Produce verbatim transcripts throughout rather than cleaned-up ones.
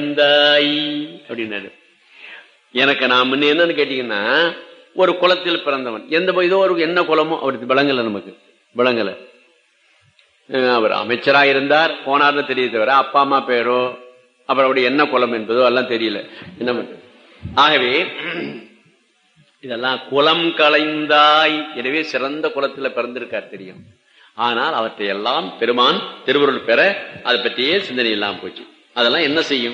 அப்படின்னாரு. எனக்கு நான் முன்ன என்னன்னு கேட்டீங்கன்னா, ஒரு குலத்தில் பிறந்தவன், எந்த இதோ ஒரு என்ன குலமோ அவருக்கு விளங்கல, நமக்கு விளங்கல. அவர் அமைச்சரா இருந்தார், போனார்னு தெரிய தவிர அப்பா அம்மா பேரோ அப்புறம் அவருடைய என்ன குலம் என்பதோ எல்லாம் தெரியல. என்ன ஆகவே இதெல்லாம் குலம் கலைந்தாய், எனவே சிறந்த குலத்துல பிறந்திருக்கார் தெரியும். ஆனால் அவற்றை எல்லாம் பெருமான் திருவருள் பெற அதை பற்றியே சிந்தனை இல்லாம போச்சு. அதெல்லாம் என்ன செய்யும்?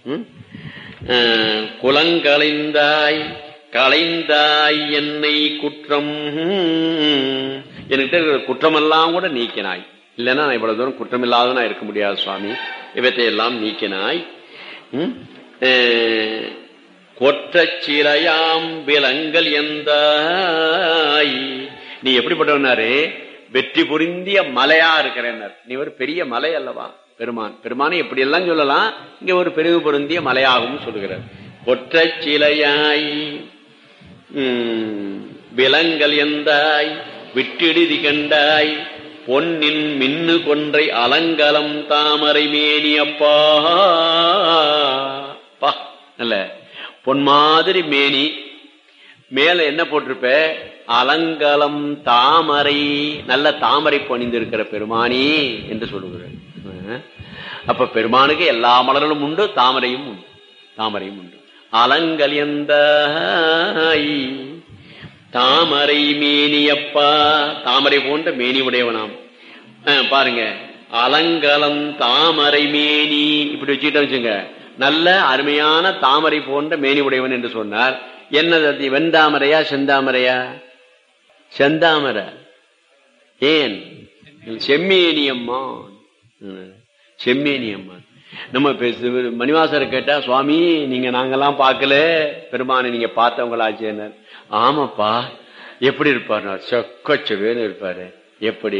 குலங்களைந்தாய் களைந்தாய் என்னை குற்றம், என்கிட்ட இருக்கிற குற்றமெல்லாம் கூட நீக்கினாய். இல்லைன்னா நான் இவ்வளவு தூரம் குற்றம் இல்லாதவனா இருக்க முடியாது சுவாமி. இவற்றை எல்லாம் நீக்கினாய். கொற்றச்சிலையாம் விலங்கல் எந்தாய், நீ எப்படிப்பட்டவனாரு? வெற்றி புரிந்திய மலையா இருக்கிறேன்னார். நீ ஒரு பெரிய மலை அல்லவா பெருமான். பெருமானை எப்படி எல்லாம் சொல்லலாம், இங்க ஒரு பெருகு பொருந்திய மலையாகவும் சொல்லுகிறார். கொற்றச்சிலையாய் உம் விலங்கல் எந்தாய் விட்டிடுதி கண்டாய் பொன்னின் மின்னு கொன்றை அலங்கலம் தாமரை மேனியப்பா. நல்ல பொன் மாதிரி மேனி, மேல என்ன போட்டிருப்ப? அலங்கலம் தாமரை, நல்ல தாமரை பணிந்திருக்கிற பெருமானி என்று சொல்லுகிறார். அப்ப பெருமானுக்கு எல்லா மலர்களும் உண்டு, தாமரையும் உண்டு, தாமரையும் உண்டு. அலங்கலியந்தாய் தாமரை மேனியப்பா, தாமரை போன்ற மேனி உடையவனாம். பாருங்க, அலங்கலம் தாமரை மேனி இப்படி வச்சுக்கிட்ட வச்சுங்க, நல்ல அருமையான தாமரை போன்ற மேனி உடையவன் என்று சொன்னார். என்னது? வெண்தாமரையா செந்தாமரையா? செந்தாமரை. ஏன்? செம்மேனியம்மான், செம்மேனியம்மான். நம்ம மணிவாசரை கேட்டா, சுவாமி நீங்க நாங்கெல்லாம் பார்க்கல, பெருமானை நீங்க பார்த்தவங்களாச்சேன்னார். ஆமாப்பா, எப்படி இருப்பார்? சொக்கச்சவேன்னு இருப்பாரு. எப்படி